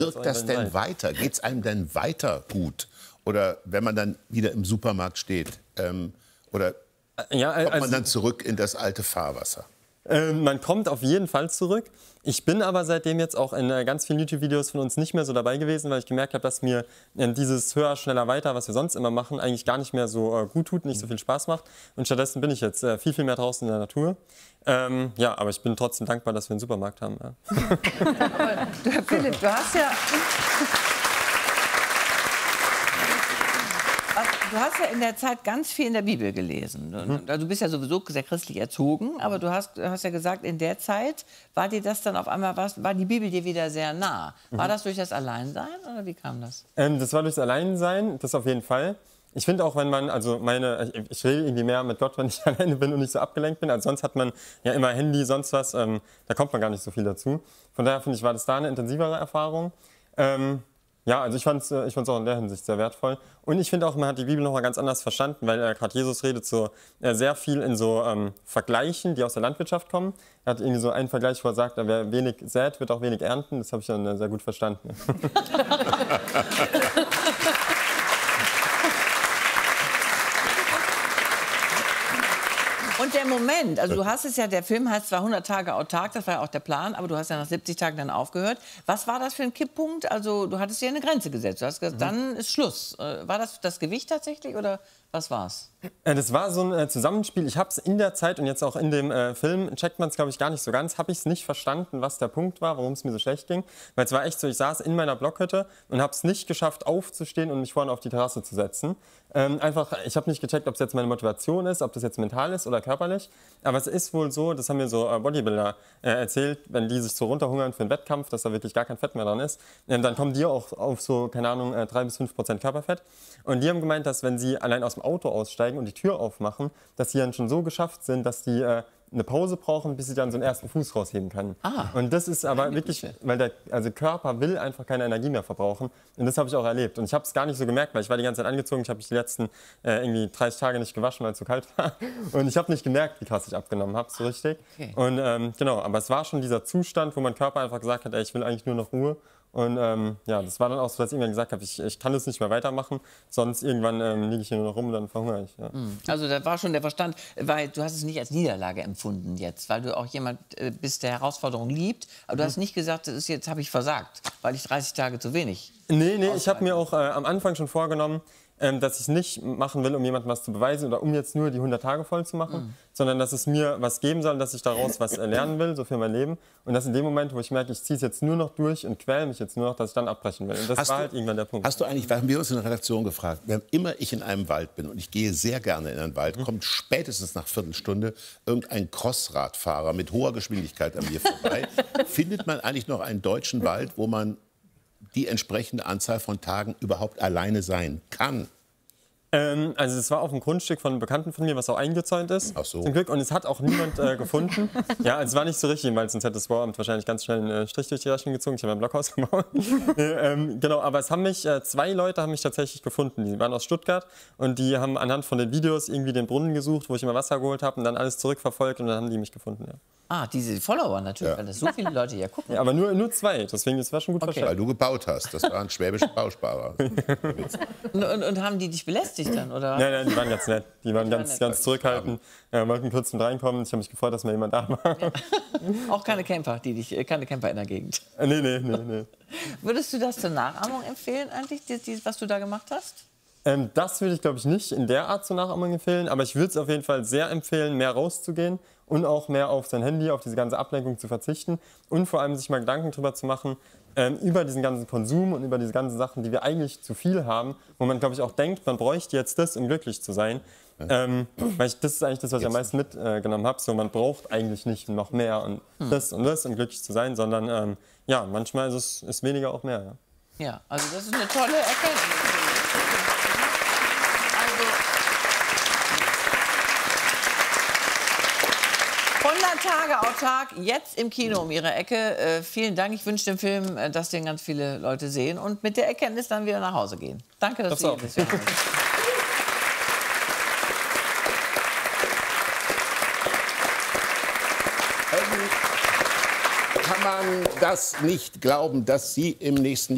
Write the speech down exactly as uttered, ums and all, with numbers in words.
Wirkt das denn weiter? Geht es einem denn weiter gut? Oder wenn man dann wieder im Supermarkt steht? Ähm, oder ja, also, kommt man dann zurück in das alte Fahrwasser? Äh, man kommt auf jeden Fall zurück. Ich bin aber seitdem jetzt auch in äh, ganz vielen YouTube-Videos von uns nicht mehr so dabei gewesen, weil ich gemerkt habe, dass mir äh, dieses höher, schneller, weiter, was wir sonst immer machen, eigentlich gar nicht mehr so äh, gut tut, nicht so viel Spaß macht. Und stattdessen bin ich jetzt äh, viel, viel mehr draußen in der Natur. Ähm, ja, aber ich bin trotzdem dankbar, dass wir einen Supermarkt haben. Ja. Aber, du, Philipp, du hast ja... Du hast ja in der Zeit ganz viel in der Bibel gelesen. Mhm. Du bist ja sowieso sehr christlich erzogen, aber du hast, hast ja gesagt, in der Zeit war dir das dann auf einmal, was, war die Bibel dir wieder sehr nah. War das durch das Alleinsein oder wie kam das? Ähm, das war durchs Alleinsein, das auf jeden Fall. Ich finde auch, wenn man, also meine, ich, ich rede irgendwie mehr mit Gott, wenn ich alleine bin und nicht so abgelenkt bin. Also sonst hat man ja immer Handy, sonst was, ähm, da kommt man gar nicht so viel dazu. Von daher finde ich, war das da eine intensivere Erfahrung. Ähm, Ja, also ich fand es ich fand's auch in der Hinsicht sehr wertvoll. Und ich finde auch, man hat die Bibel noch mal ganz anders verstanden, weil äh, gerade Jesus redet so äh, sehr viel in so ähm, Vergleichen, die aus der Landwirtschaft kommen. Er hat irgendwie so einen Vergleich, wo er sagt, wer wenig sät, wird auch wenig ernten. Das habe ich dann äh, sehr gut verstanden. Und der Moment, also du hast es ja, der Film heißt zwar hundert Tage autark, das war ja auch der Plan, aber du hast ja nach siebzig Tagen dann aufgehört. Was war das für ein Kipppunkt? Also du hattest ja eine Grenze gesetzt, du hast gesagt, mhm. dann ist Schluss. War das das Gewicht tatsächlich oder was war's? Das war so ein äh, Zusammenspiel. Ich habe es in der Zeit und jetzt auch in dem äh, Film, checkt man es glaube ich gar nicht so ganz, habe ich es nicht verstanden, was der Punkt war, warum es mir so schlecht ging. Weil es war echt so, ich saß in meiner Blockhütte und habe es nicht geschafft, aufzustehen und mich vorne auf die Terrasse zu setzen. Ähm, einfach, ich habe nicht gecheckt, ob es jetzt meine Motivation ist, ob das jetzt mental ist oder körperlich. Aber es ist wohl so, das haben mir so äh, Bodybuilder äh, erzählt, wenn die sich so runterhungern für einen Wettkampf, dass da wirklich gar kein Fett mehr dran ist, äh, dann kommen die auch auf so, keine Ahnung, äh, drei bis fünf Prozent Körperfett. Und die haben gemeint, dass wenn sie allein aus dem Auto aussteigen und die Tür aufmachen, dass sie dann schon so geschafft sind, dass die äh, eine Pause brauchen, bis sie dann so einen ersten Fuß rausheben können. Ah. Und das ist aber wirklich, weil der also Körper will einfach keine Energie mehr verbrauchen. Und das habe ich auch erlebt. Und ich habe es gar nicht so gemerkt, weil ich war die ganze Zeit angezogen. Ich habe mich die letzten äh, irgendwie dreißig Tage nicht gewaschen, weil es zu kalt war. Und ich habe nicht gemerkt, wie krass ich abgenommen habe, so richtig. Okay. Und ähm, genau, aber es war schon dieser Zustand, wo mein Körper einfach gesagt hat, ey, ich will eigentlich nur noch Ruhe. Und ähm, ja, das war dann auch so, dass ich irgendwann gesagt habe, ich, ich kann das nicht mehr weitermachen, sonst irgendwann ähm, liege ich hier nur noch rum und dann verhungere ich. Ja. Also da war schon der Verstand, weil du hast es nicht als Niederlage empfunden jetzt, weil du auch jemand äh, bist, der Herausforderungen liebt, aber du hast nicht gesagt, das ist jetzt habe ich versagt, weil ich dreißig Tage zu wenig. Nee, nee, ich habe mir auch äh, am Anfang schon vorgenommen, ähm, dass ich es nicht machen will, um jemandem was zu beweisen oder um jetzt nur die hundert Tage voll zu machen, mhm. sondern dass es mir was geben soll, dass ich daraus was lernen will, so für mein Leben. Und dass in dem Moment, wo ich merke, ich ziehe es jetzt nur noch durch und quäle mich jetzt nur noch, dass ich dann abbrechen will. Und das hast war du, halt irgendwann der Punkt. Hast du eigentlich, haben wir uns in der Redaktion gefragt, wenn immer ich in einem Wald bin und ich gehe sehr gerne in einen Wald, mhm. kommt spätestens nach Viertelstunde irgendein Crossradfahrer mit hoher Geschwindigkeit an mir vorbei. Findet man eigentlich noch einen deutschen Wald, wo man die entsprechende Anzahl von Tagen überhaupt alleine sein kann? Ähm, also es war auf dem Grundstück von einem Bekannten von mir, was auch eingezäunt ist, Ach so. zum Glück. Und es hat auch niemand äh, gefunden. Ja, also es war nicht so richtig, weil sonst hätte das Bauamt wahrscheinlich ganz schnell einen äh, Strich durch die Rechnung gezogen. Ich habe ein Blockhaus gebaut. ähm, genau, aber es haben mich, äh, zwei Leute haben mich tatsächlich gefunden. Die waren aus Stuttgart und die haben anhand von den Videos irgendwie den Brunnen gesucht, wo ich immer Wasser geholt habe und dann alles zurückverfolgt und dann haben die mich gefunden. Ja. Ah, diese Follower natürlich, ja. weil das so viele Leute hier gucken. Ja, aber nur, nur zwei, deswegen das war schon gut okay. verstanden. Weil du gebaut hast, das war ein schwäbischer Bausparer. und, und, und haben die dich belästigt dann, oder? Nein, nein, die waren ganz nett. Die waren die ganz, waren ganz zurückhaltend. Ja, wollten kurz mit reinkommen. Ich habe mich gefreut, dass mal jemand da war. Ja. Auch keine Camper, die dich, keine Camper in der Gegend. Nee, nee, nee, nee. Würdest du das zur Nachahmung empfehlen eigentlich, die, die, was du da gemacht hast? Ähm, das würde ich, glaube ich, nicht in der Art zur Nachahmung empfehlen. Aber ich würde es auf jeden Fall sehr empfehlen, mehr rauszugehen und auch mehr auf sein Handy, auf diese ganze Ablenkung zu verzichten und vor allem sich mal Gedanken darüber zu machen, ähm, über diesen ganzen Konsum und über diese ganzen Sachen, die wir eigentlich zu viel haben, wo man, glaube ich, auch denkt, man bräuchte jetzt das, um glücklich zu sein. Ja. Ähm, weil ich, das ist eigentlich das, was ich am meisten mitgenommen äh, habe. So, man braucht eigentlich nicht noch mehr und hm. das und das, um glücklich zu sein, sondern ähm, ja, manchmal ist es ist weniger auch mehr. Ja. Ja, also das ist eine tolle Erkenntnis. hundert Tage autark, jetzt im Kino um Ihre Ecke. Äh, vielen Dank. Ich wünsche dem Film, äh, dass den ganz viele Leute sehen und mit der Erkenntnis dann wieder nach Hause gehen. Danke, dass das Sie hier sind. Kann man das nicht glauben, dass Sie im nächsten